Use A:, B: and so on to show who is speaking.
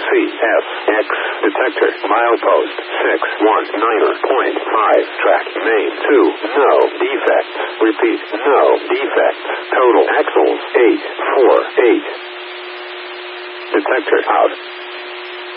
A: CFX. Detector. Milepost 619.5. Track main 2. No defects. Repeat. No defects. Total axles 848. Detector out.